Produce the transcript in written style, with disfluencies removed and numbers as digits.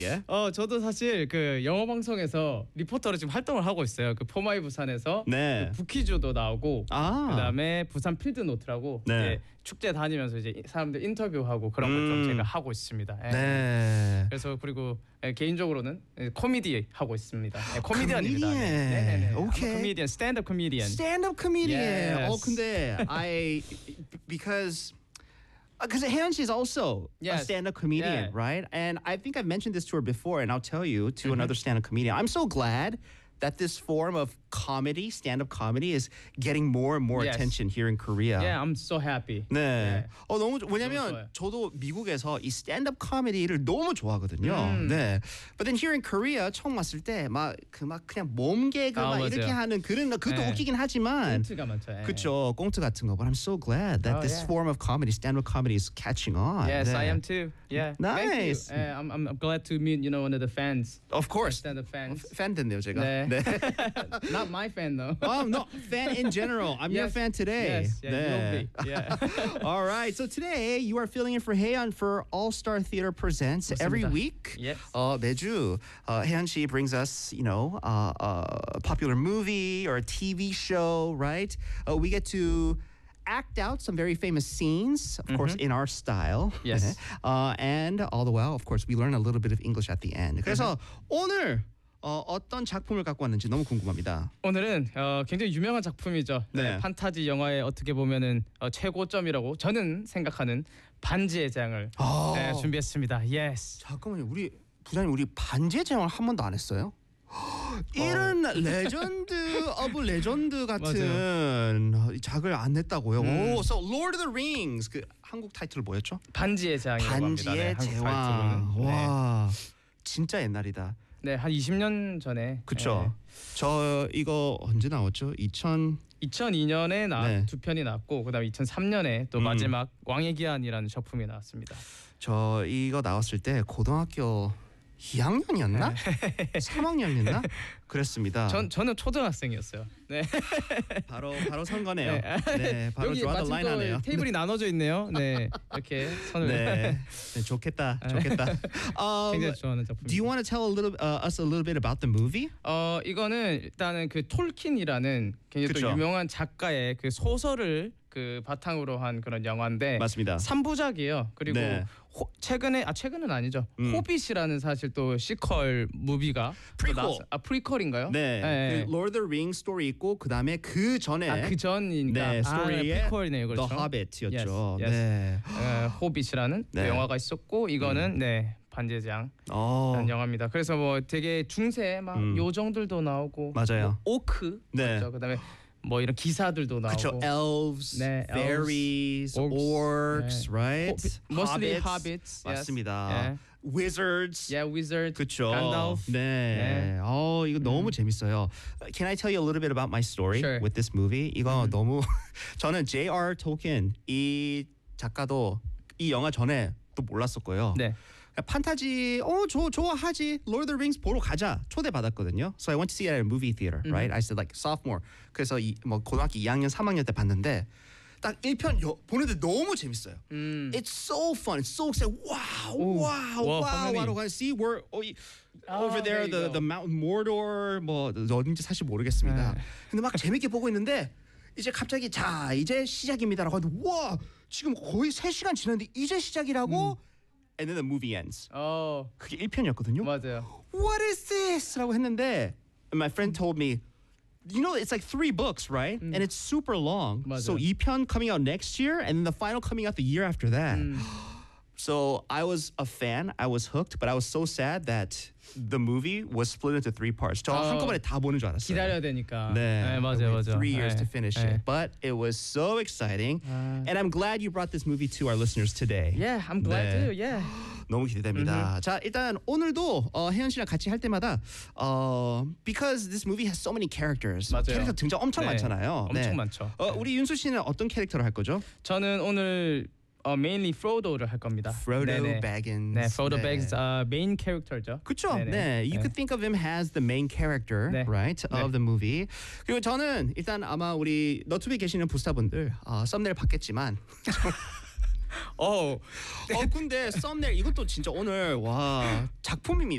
예? 저도 사실 그 영어 방송에서 리포터로 지금 활동을 하고 있어요. 그 포마이 부산에서 네. 그 부키즈도 나오고 그다음에 부산 필드 노트라고 네. 이제 축제 다니면서 이제 사람들 인터뷰하고 그런 걸 좀 제가 하고 있습니다. 예. 네. 그래서 그리고 개인적으로는 코미디 하고 있습니다. 코미디언입니다. 코미디언. 네네네. 오케이. 코미디언, 스탠드업 코미디언. Stand-up comedian. Yes. 근데 because Haeyeon she is also a Yes. stand-up comedian, Yeah. right? And I think I've mentioned this to her before, and I'll tell you to another stand-up comedian. I'm so glad that this form of comedy, stand-up comedy, is getting more and more Yes. attention here in Korea. Yeah, I'm so happy. 네. 네. 너무 너무 왜냐면 좋아요. 저도 미국에서 이 스탠드업 코미디를 너무 좋아하거든요. 네. But then here in Korea 처음 왔을 때 막 그냥 몸 개그 막 맞아요. 이렇게 하는 그런 그것도 네. 웃기긴 하지만 콘트가 많죠. 예. 그쵸 꽁트 같은 거. But I'm so glad that this yeah. form of comedy, stand-up comedy, is catching on. Yes, 네. I am too. Yeah. Nice. Thank you. I'm glad to meet one of the fans. Of course. Stand-up fans. 팬 됐네요 제가. 네. 네. Not my fan though. No, fan in general. I'm your Yes. fan today. Yes, yeah, you'll be. Yeah. All right. So today you are filling in for Haeyeon for All Star Theater Presents every 맞습니다. week. Yes. 매주 Haeyeon she brings us, a popular movie or a TV show, right? We get to act out some very famous scenes, of course, in our style. Yes. And all the while, of course, we learn a little bit of English at the end. 그래서 오늘 어떤 작품을 갖고 왔는지 너무 궁금합니다. 오늘은 굉장히 유명한 작품이죠. 네. 판타지 영화의 어떻게 보면은 최고점이라고 저는 생각하는 반지의 제왕을 준비했습니다. Yes. 잠깐만요. 우리 부장님 우리 반지의 제왕을 한 번도 안 했어요? 이런 레전드 오브 레전드 같은 작을 안 냈다고요? 오, so Lord of the Rings 그 한국 타이틀 뭐였죠? 반지의 제왕이라고 합니다. 반지의 한국 제왕. 타이틀로는. 와, 진짜 옛날이다. 네, 한 20년 전에. 그쵸? 저 이거 언제 나왔죠? 2002년에 네. 두 편이 나왔고 그다음에 2003년에 또 마지막 왕의 기한이라는 작품이 나왔습니다. 저 이거 나왔을 때 고등학교 2학년이었나? 3학년이었나? 그랬습니다. 저는 초등학생이었어요. 네. 바로 선 거네요. 네, 바로 여기 draw the 마침 line 또 하네요. 테이블이 나눠져 있네요. 네, 이렇게 선을. 네, 좋겠다. 굉장히 좋아하는 작품. Do you want to tell us a little bit about the movie? 이거는 일단은 그 톨킨이라는 굉장히 그쵸. 또 유명한 작가의 그 소설을 그 바탕으로 한 그런 영화인데 맞습니다. 3부작이에요. 그리고 네. 최근은 아니죠. 호빗이라는 사실 또 시퀄 무비가 프리퀄. 프리퀄인가요? 네, 그 Lord of the Rings 스토리 있고 그 다음에 그 전에 그 전이니까 네, 스토리에 프리퀄이네요. 그렇죠. The Hobbit였죠. Yes, yes. 네. 호빗이라는 네. 영화가 있었고 이거는 반지의 제왕이라는 영화입니다. 그래서 뭐 되게 중세 막 요정들도 나오고 맞아요. 뭐 오크 네. 맞죠? 그다음에 뭐 이런 기사들도 나오고 그쵸, elves, 네, fairies, orcs, orcs, 네. right? mostly Hobbits. hobbits. 맞습니다. Yes. Wizards. Yeah, wizard. 그쵸. Gandalf. 네. 이거 너무 재밌어요. Can I tell you a little bit about my story Sure. with this movie? 이거 너무 저는 J.R. Tolkien 이 작가도 이 영화 전에 또 몰랐었고요. 네. 판타지 좋아하지 Lord of the Rings 보러 가자 초대받았거든요. So I went to see it at a movie theater, right? I said like sophomore. 그래서 고등학교 2학년 3학년 때 봤는데 딱 1편 보는데 너무 재밌어요. It's so fun. It's so exciting. Wow. 하러 가. See we're over there the Mountain Mordor 뭐 어딘지 사실 모르겠습니다. 근데 막 재밌게 보고 있는데 이제 갑자기 자 이제 시작입니다라고 하는데 와 지금 거의 3시간 지났는데 이제 시작이라고 and then the movie ends. 그게 1편이었거든요. 맞아요. What is this? 라고 했는데 my friend told me it's like 3 books, right? And it's super long. 맞아요. So 2편 coming out next year and then the final coming out the year after that. So I was a fan. I was hooked, but I was so sad that the movie was split into 3 parts. 저 한꺼번에 다 보는 줄 알았어요. 기다려야 되니까. 네, 맞아요. 3 years to finish 네. it. But it was so exciting. And I'm glad you brought this movie to our listeners today. Yeah, I'm glad 네. too. Yeah. 너무 기대됩니다. 자, 일단 오늘도 혜연 씨랑 같이 할 때마다 because this movie has so many characters. 맞아요. 캐릭터 등장 엄청 네, 많잖아요. 엄청 많죠. 우리 윤수 씨는 어떤 캐릭터를 할 거죠? 저는 오늘 mainly Frodo를 할 겁니다. Frodo Baggins. 네, Frodo Baggins 메인 캐릭터죠. 그렇죠. 네네. 네, you could think of him as the main character, 네. right, 네. of the movie. 그리고 저는 일단 아마 우리 너튜브에 계시는 부스타분들 썸네일 봤겠지만. 근데 썸네일 이것도 진짜 오늘 와 작품입니다.